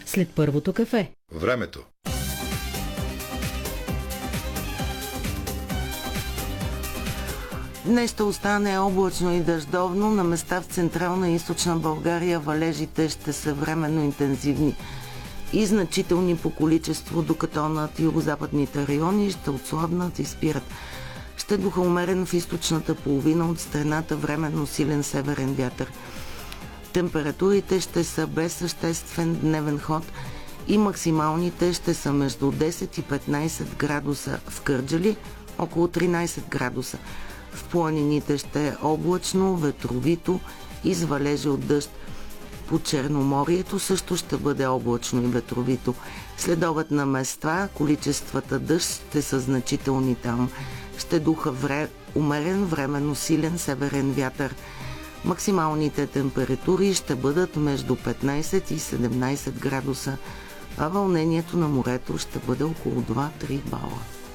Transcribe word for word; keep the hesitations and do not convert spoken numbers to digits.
след първото кафе. Времето. Днес ще остане облачно и дъждовно. На места в централна и източна България валежите ще са временно интензивни и значителни по количество, докато над югозападните райони ще отслабнат и спират. Ще духа умерен в източната половина от страната, временно силен северен вятър. Температурите ще са без съществен дневен ход и максималните ще са между десет и петнайсет градуса в Кърджали, около тринайсет градуса. В планините ще е облачно, ветровито и с валежи от дъжд. По Черноморието също ще бъде облачно и ветровито. Следобед на места количествата дъжд ще са значителни там. Ще духа вре... умерен, временно силен северен вятър. Максималните температури ще бъдат между петнайсет и седемнайсет градуса, а вълнението на морето ще бъде около два-три бала.